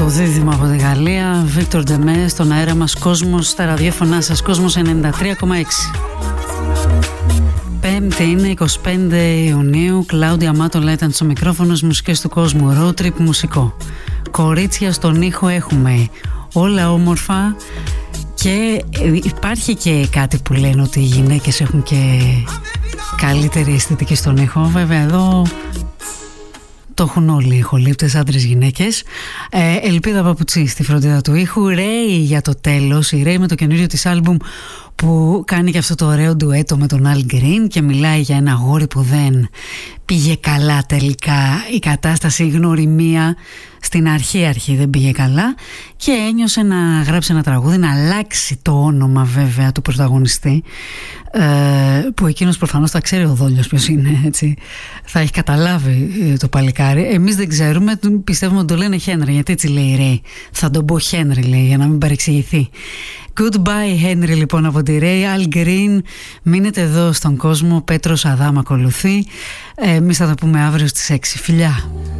δίδυμο από τη Γαλλία, Βίκτορ Ντεμέ, στον αέρα μας Κόσμος, στα ραδιόφωνά σας Κόσμος 93,6. Πέμπτη είναι 25 Ιουνίου, Κλάουντια Μάτολα ήταν στο μικρόφωνο, μουσικές του κόσμου, road trip μουσικό. Κορίτσια στον ήχο έχουμε, όλα όμορφα, και υπάρχει και κάτι που λένε ότι οι γυναίκες έχουν και καλύτερη αισθητική στον ήχο. Βέβαια εδώ το έχουν όλοι οι ηχολήπτες, άντρες, γυναίκες. Ελπίδα Παπουτσί στη φροντίδα του ήχου. Ρέι για το τέλος. Η Ρέι με το καινούριο της άλμπουμ που κάνει και αυτό το ωραίο ντουέτο με τον Al Green και μιλάει για ένα αγόρι που δεν πήγε καλά τελικά η κατάσταση, η γνωριμία στην αρχή δεν πήγε καλά και ένιωσε να γράψει ένα τραγούδι, να αλλάξει το όνομα βέβαια του πρωταγωνιστή, που εκείνος προφανώς θα ξέρει ο Δόλιος ποιος είναι, έτσι. Θα έχει καταλάβει το παλικάρι. Εμείς δεν ξέρουμε, πιστεύουμε ότι το λένε Χένρι, γιατί έτσι λέει η Ρέι. Θα τον πω Χένρι, λέει, για να μην παρεξηγηθεί. Goodbye Henry λοιπόν από τη Ray. Al Green, μείνετε εδώ στον κόσμο. Πέτρος Αδάμ ακολουθεί. Εμείς θα τα πούμε αύριο στις 6. Φιλιά.